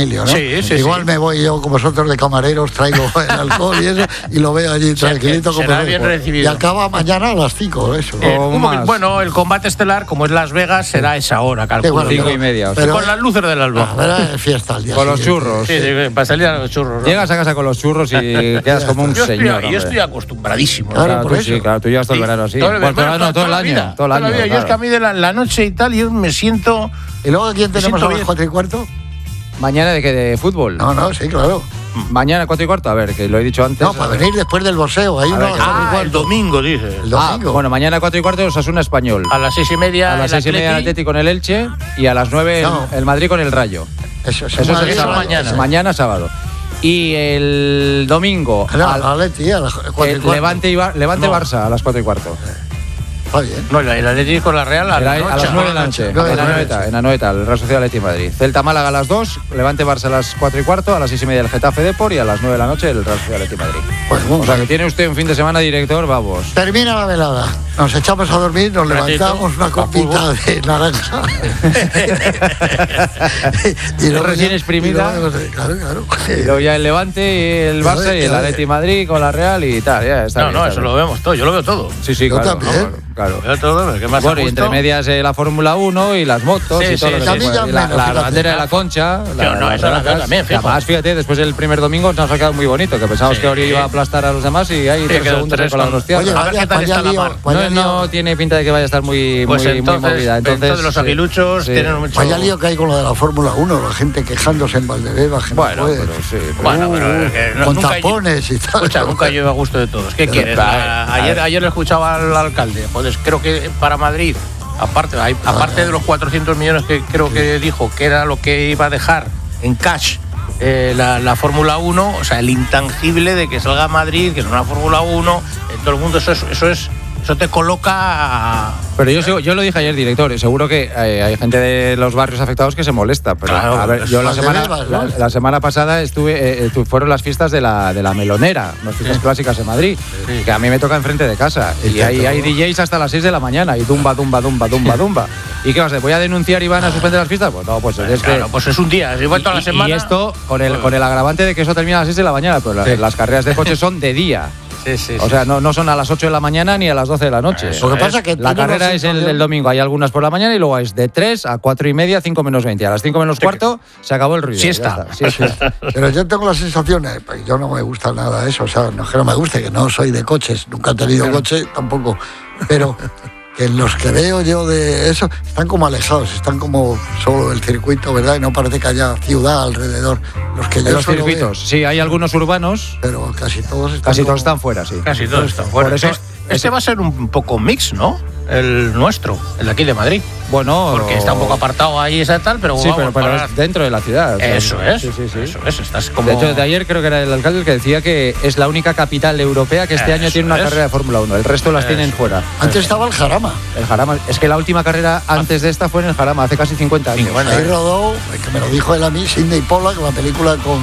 Emilio, ¿no? Sí. Igual me voy yo con vosotros de camareros, traigo el alcohol y eso, y lo veo allí tranquilito. Será bien recibido. Y acaba mañana a las 5, eso. Bueno, el combate estelar, como es Las Vegas, será esa hora, calculo. 5:30. Pero con las luces del alba. Verá, fiesta al día Con los siguiente. churros. Sí, para salir a los churros, ¿no? Llegas a casa con los churros y quedas como un señor. Yo estoy acostumbradísimo. Claro, por Sí, eso. tú llevas todo el verano así. Todo el año. Todo el año. Yo es que a mí de la noche y tal, yo me siento... ¿Y luego a quién tenemos a las bien. 4:15? ¿Mañana de qué? ¿De fútbol? No, sí, claro. Mañana 4:15, a ver, que lo he dicho antes. No, para venir después del boxeo. Hay uno a las 4:15. el domingo, dice. El domingo. Bueno, mañana 4:15 Osasuna Español. A las 6:30 A las 6:30 el Atleti con el Elche y a las 9 el Madrid con el Rayo. Eso Eso es mañana. Mañana sábado. Y el domingo Atleti a las 4:15. Levante Barça a las 4:15. Está bien. No, el Atleti con la Real a A las 9 de la noche. En Anoeta, el Real Sociedad Atleti Madrid. Celta Málaga a las 2, Levante Barça a las 4:15, a las 6:30 el Getafe Depor y a las 9 de la noche el Real Sociedad Atleti Madrid. Pues O sea que tiene usted un fin de semana, director, vamos. termina la velada. Nos echamos a dormir, nos levantamos una copita de naranja. Y recién exprimida. Claro. Y luego ya el Levante, y el Barça y el Atleti Madrid con la Real y tal. Ya está bien, está eso bien. lo vemos todo, yo lo veo todo. Sí, Yo claro. también. Claro. Lo veo todo, ¿qué más Bueno, y a entre gusto? medias la Fórmula 1 y las motos Sí, y todo sí, lo sí, que a mí se ya puede. menos, La fíjate. bandera de la Concha. No, eso la veo también, fijo. Además, fíjate, después el primer domingo nos ha quedado muy bonito, que pensábamos que Ori iba a aplastar a los demás y hay 3 quedó segundos tres con la con- hostia. Oye, A ver qué tal está la mar. No tiene pinta de que vaya a estar muy Pues muy movida. Entonces los aguiluchos sí. tienen mucho... Vaya lío que hay con lo de la Fórmula 1, la gente quejándose en Valdebeba, que Bueno, no puede. pero sí. Bueno, pero que con nunca tapones y tal. Escucha, nunca lleva a gusto de todos. ¿Qué quieres? Claro. Ayer le escuchaba al alcalde. Pues creo que para Madrid, aparte de los 400 millones que creo que dijo que era lo que iba a dejar en cash la Fórmula 1, o sea, el intangible de que salga a Madrid, que es una Fórmula 1, en todo el mundo, eso te coloca... Pero yo lo dije ayer, director, seguro que hay gente de los barrios afectados que se molesta. Pero Claro, a ver, yo Valdebebas, ¿no? la semana pasada fueron las fiestas de la Melonera, las fiestas clásicas en Madrid, que a mí me toca enfrente de casa. Y ahí hay DJs hasta las 6 de la mañana y dumba. ¿Y qué vas a hacer? ¿Voy a denunciar y van a suspender las fiestas? Pues no, pues es Claro, pues es un día, es igual toda la semana. Y esto con el agravante de que eso termina a las 6 de la mañana, pero las carreras de coches son de día. Sí. O sea, no son a las 8 de la mañana ni a las 12 de la noche. Lo que pasa es que la carrera es el domingo. Hay algunas por la mañana y luego es de 3 a 4:30, 5 menos 20. A las 5 menos cuarto se acabó el ruido. Siesta. Ya está. Siesta. Pero yo tengo la sensación, pues yo no me gusta nada eso, o sea, no es que no me guste, que no soy de coches, nunca he tenido coche tampoco, pero que los que veo yo de eso están como alejados, están como solo del circuito, ¿verdad? Y no parece que haya ciudad alrededor. Los que En yo los suelo ver, circuitos. Sí, hay algunos urbanos. pero casi todos Están fuera, sí. Casi todos están fuera. Por eso, Este va a ser un poco mix, ¿no? El nuestro, el de aquí de Madrid. Bueno, Porque está un poco apartado ahí esa tal, pero Sí, vamos, pero para- es dentro de la ciudad. O sea, Eso es. Sí. Eso es. Estás como... De hecho, de ayer creo que era el alcalde el que decía que es la única capital europea que este año tiene una es. carrera de Fórmula 1. El resto las tienen fuera. Antes estaba el Jarama. El Jarama. Es que la última carrera antes de esta fue en el Jarama, hace casi 50 años. Bueno, Ahí rodó, que me lo dijo él a mí, Sidney Pollack, la película con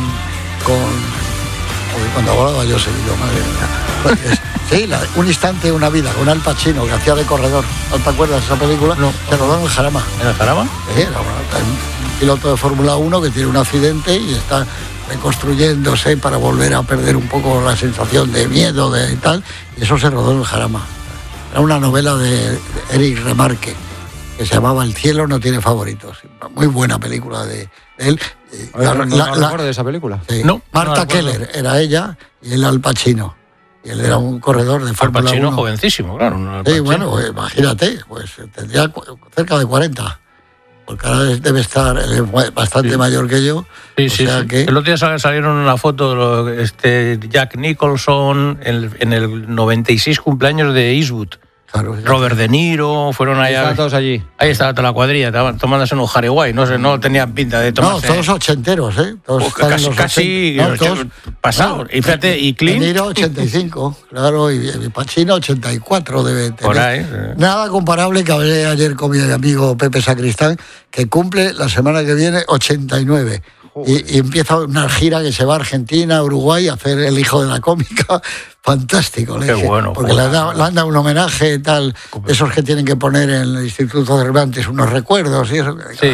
cuando hablaba yo seguido, madre mía. Sí, Un instante, una vida, con Al Pacino, que hacía de corredor. ¿No te acuerdas de esa película? No. Se rodó en el Jarama. ¿En el Jarama? Sí, era un piloto de Fórmula 1 que tiene un accidente y está reconstruyéndose para volver a perder un poco la sensación de miedo y tal, y eso se rodó en el Jarama. Era una novela de Eric Remarque que se llamaba El cielo no tiene favoritos. Una muy buena película de él. No recuerdo de esa película. Sí. No, Marta no Keller era ella y él Al Pacino. Y él era un corredor de Al Fórmula 1. Pacino jovencísimo, claro. Al Sí, Pacino. bueno, pues, imagínate, pues tendría cerca de 40. Porque ahora debe estar bastante mayor que yo. Sí, o sí, sea sí. que... El otro día salieron una foto de Jack Nicholson en el 96 cumpleaños de Eastwood. Claro, Robert De Niro, fueron allá. Estaban todos allí. Ahí estaba toda la cuadrilla, estaban tomándose unos Jariguay, no sé, no tenían pinta de No, tomarse. todos ochenteros, ¿eh? Todos están en los casi 80. No, todos pasados. Y fíjate, y Clint. De Niro 85, claro, y Pacino 84 debe tener. Por ahí. Nada comparable, que hablé ayer con mi amigo Pepe Sacristán, que cumple la semana que viene 89. Y empieza una gira que se va a Argentina, a Uruguay, a hacer El hijo de la cómica. Fantástico, le Qué dije, bueno, porque le han dado un homenaje tal, esos que tienen que poner en el Instituto Cervantes unos recuerdos y eso. Sí.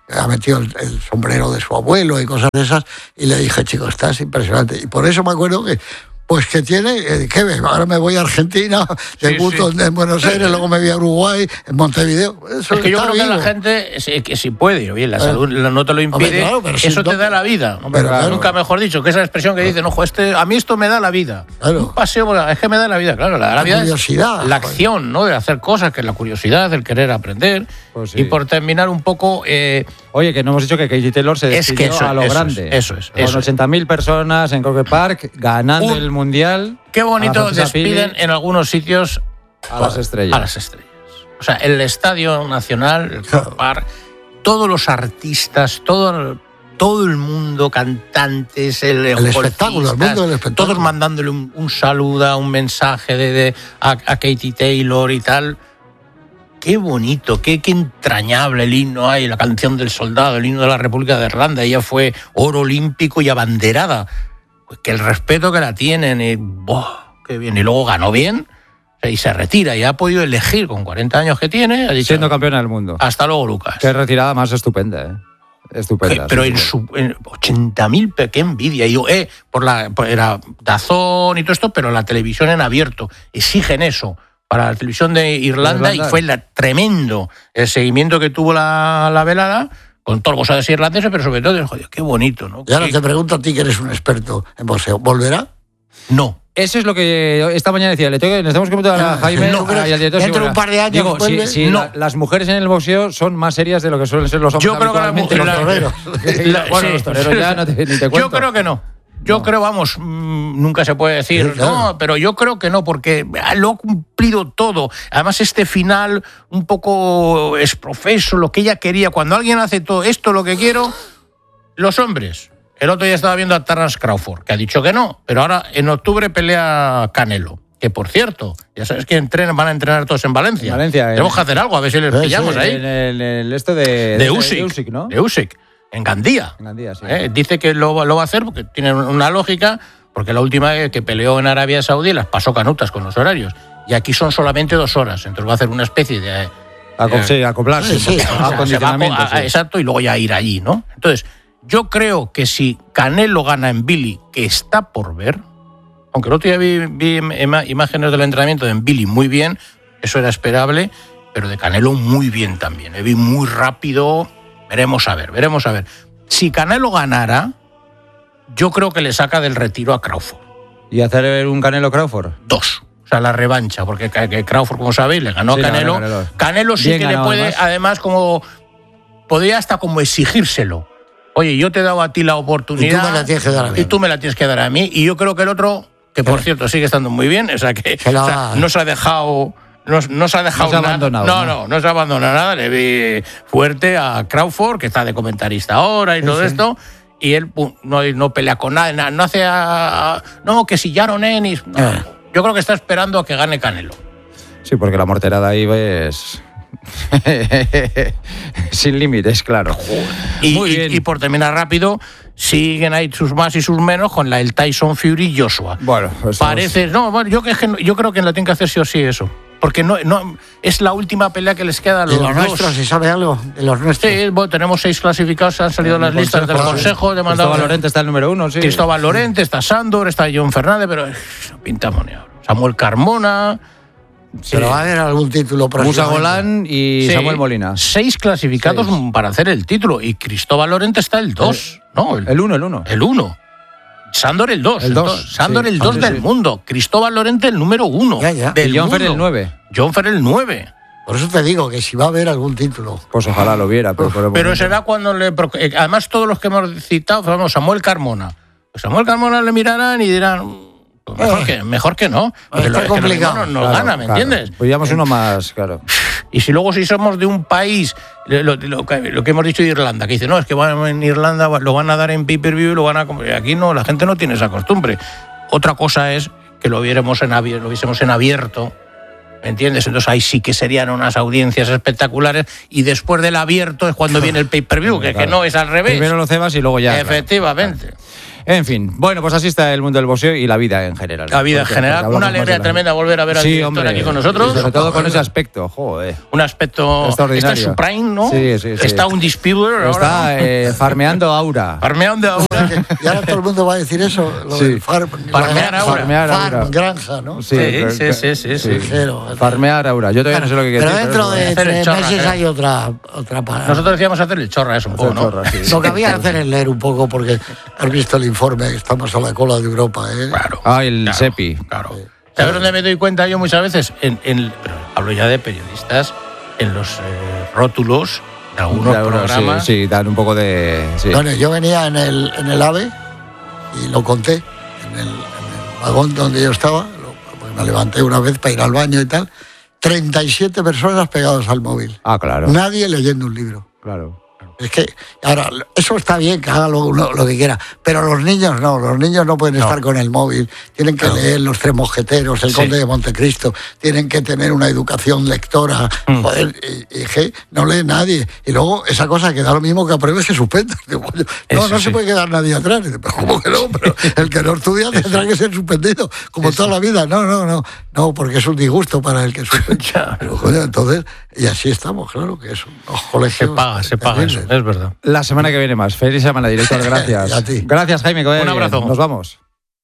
ha metido el sombrero de su abuelo y cosas de esas, y le dije, chico, estás impresionante. Y por eso me acuerdo que pues que tiene, ¿qué ves? Ahora me voy a Argentina, debuto en Buenos Aires, luego me voy a Uruguay, en Montevideo. Eso es que yo creo vivo. que la gente, que si puede, oye, la salud no te lo impide, hombre, claro, eso te da la vida. Claro. Nunca mejor dicho, que esa expresión que dicen, ojo, a mí esto me da la vida. Claro. Un paseo, es que me da la vida, claro. La vida curiosidad. Es la acción, ¿no? De hacer cosas, que es la curiosidad, el querer aprender. Pues sí. Y por terminar un poco... oye, que no hemos dicho que Katie Taylor se despidió a lo grande. Eso es. Con 80.000 personas en Croke Park, ganando el Mundial. Qué bonito despiden en algunos sitios a las estrellas. A las estrellas. O sea, el Estadio Nacional, el Croke Park, todos los artistas, todo el mundo, cantantes, el espectáculo, el mundo del espectáculo. Todos mandándole un saludo, un mensaje a Katie Taylor y tal. Qué bonito, qué entrañable el himno hay, la canción del soldado, el himno de la República de Irlanda. Ella fue oro olímpico y abanderada. Pues que el respeto que la tienen, qué bien. Y luego ganó bien y se retira. Y ha podido elegir con 40 años que tiene. Ha dicho, siendo campeona del mundo. Hasta luego, Lucas. Qué retirada más estupenda, ¿eh? Estupenda. Pero en 80.000, qué envidia. Y yo, era DAZN y todo esto, pero la televisión en abierto. Exigen eso para la televisión de Irlanda. Y fue tremendo el seguimiento que tuvo la velada, con todos los gozados irlandeses, pero sobre todo, joder, qué bonito, ¿no? Y ahora te pregunto a ti, que eres un experto en boxeo, ¿volverá? No. Eso es lo que esta mañana decía. Le tenemos que preguntar a Jaime y al director. Dentro de un par de años. Digo, las mujeres en el boxeo son más serias de lo que suelen ser los hombres. Yo creo que los toreros. Los toreros ya ni te cuento. Yo creo que no. Yo creo, vamos, nunca se puede decir, sí, claro. No, pero yo creo que no, porque lo ha cumplido todo. Además, este final un poco es profeso, lo que ella quería. Cuando alguien hace todo esto, lo que quiero, los hombres. El otro día estaba viendo a Terence Crawford, que ha dicho que no, pero ahora en octubre pelea Canelo. Que, por cierto, ya sabes que van a entrenar todos en Valencia. Tenemos que hacer algo, a ver si les pillamos ahí. En el esto de Usyk, ¿no? De Usyk. En Gandía. Sí. Dice que lo va a hacer porque tiene una lógica, porque la última vez que peleó en Arabia Saudí las pasó canutas con los horarios. Y aquí son solamente 2 horas. Entonces va a hacer una especie de... acoplarse. Acondicionamiento. Exacto, y luego ya ir allí, ¿no? Entonces, yo creo que si Canelo gana en Billy, que está por ver, aunque el otro día vi imágenes del entrenamiento de Billy muy bien, eso era esperable, pero de Canelo muy bien también. Vi muy rápido... Veremos a ver. Si Canelo ganara, yo creo que le saca del retiro a Crawford. ¿Y hacer un Canelo-Crawford? 2. O sea, la revancha, porque Crawford, como sabéis, le ganó a Canelo. Canelo sí que le puede, además, podría hasta como exigírselo. Oye, yo te he dado a ti la oportunidad. Y tú me la tienes que dar a mí. Y tú me la tienes que dar a mí. Y yo creo que el otro, que por cierto sigue estando muy bien, o sea, que no se ha dejado... No se ha dejado abandonado. No se ha abandonado nada. Le vi fuerte a Crawford, que está de comentarista ahora y todo esto, y él no pelea con nadie, no hace que si Yaron Ennis. No. Yo creo que está esperando a que gane Canelo. Sí, porque la morterada ahí es sin límites, claro. Muy bien. Y por terminar rápido, siguen ahí sus más y sus menos con el Tyson Fury Joshua. Bueno, parece. Yo creo que lo tienen que hacer sí o sí eso. Porque no es la última pelea que les queda a los dos. Nuestros, ¿se sabe algo de los nuestros? Sí, tenemos 6 clasificados, han salido las listas del Consejo. Cristóbal Lorente está el número 1, sí. Cristóbal Lorente, está Sándor, está John Fernández, pero pinta moneda. Samuel Carmona. Pero va a haber algún título próximo. Musa Golán y Samuel Molina. 6 clasificados para hacer el título. Y Cristóbal Lorente está el 2. El 1. El 1. Sándor el 2. Sándor el 2 del mundo. Cristóbal Lorente el número 1. Y John Fer el 9. John Fer el 9. Por eso te digo que si va a haber algún título. Pues ojalá lo viera. Pero será cuando además todos los que hemos citado, Samuel Carmona. Samuel Carmona le mirarán y dirán... mejor que no. Está complicado. Nos gana, ¿me entiendes? Pues digamos uno más, claro. Y si somos de un país, lo que hemos dicho de Irlanda, que dice, no, es que en Irlanda lo van a dar en pay-per-view y lo van a... Aquí no, la gente no tiene esa costumbre. Otra cosa es que lo viésemos en abierto, ¿me entiendes? Entonces ahí sí que serían unas audiencias espectaculares y después del abierto es cuando viene el pay-per-view, que no es al revés. Primero lo cebas y luego ya. Efectivamente. Claro. En fin, bueno, pues así está el mundo del boxeo y la vida en general. La vida en general, una alegría tremenda volver a ver al director aquí con nosotros. Sobre todo con ese aspecto, joder. Un aspecto extraordinario. Está en su prime, ¿no? Sí. Está un disputer ahora. Está farmeando aura. Farmeando aura. Y ahora todo el mundo va a decir eso, lo del farmear aura. Farm, granja, ¿no? Sí. Farmear aura. Yo todavía no sé lo que quiero decir. Pero dentro de 3 meses creo. hay otra palabra. Nosotros decíamos hacer el chorra, eso un poco, ¿no? Lo que había que hacer es leer un poco, porque has visto el informe, que estamos a la cola de Europa, ¿eh? Claro. El SEPI. Claro. ¿Sabes dónde me doy cuenta yo muchas veces? Pero hablo ya de periodistas, en los rótulos de algunos programas. Sí, dan un poco de... Sí. Bueno, yo venía en el AVE y lo conté, en el vagón donde yo estaba, porque me levanté una vez para ir al baño y tal, 37 personas pegadas al móvil. Ah, claro. Nadie leyendo un libro. Claro. Es que, ahora, eso está bien, que haga lo que quiera, pero los niños no pueden estar con el móvil, tienen que leer Los Tres Mosqueteros, El Conde de Montecristo, tienen que tener una educación lectora, joder, y que no lee nadie. Y luego, esa cosa que da lo mismo que apruebes que suspendas. No se puede quedar nadie atrás. Pero ¿cómo que no? Pero el que no estudia tendrá que ser suspendido, como toda la vida. No, porque es un disgusto para el que suspende. Pero, joder, entonces, y así estamos, claro, que es unos colegios. Se paga eso. Es verdad. La semana que viene más. Feliz semana, director. Gracias. A ti. Gracias, Jaime. Un abrazo. Nos vamos.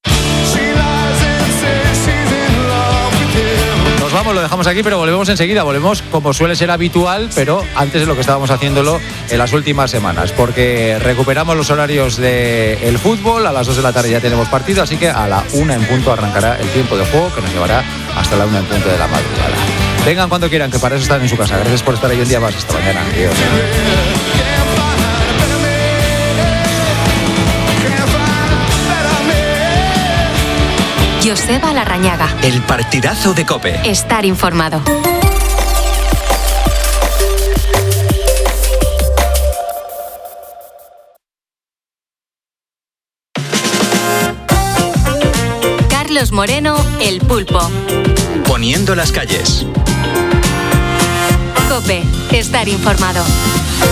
Nos vamos, lo dejamos aquí, pero volvemos enseguida. Volvemos como suele ser habitual, pero antes de lo que estábamos haciéndolo en las últimas semanas, porque recuperamos los horarios del fútbol. A las 2 de la tarde ya tenemos partido, así que a la 1 en punto arrancará el tiempo de juego, que nos llevará hasta la 1 en punto de la madrugada. Vengan cuando quieran, que para eso están en su casa. Gracias por estar ahí un día más. Hasta mañana. Adiós. Joseba Larrañaga. El partidazo de COPE. Estar informado. Carlos Moreno, El Pulpo. Poniendo las calles. COPE. Estar informado.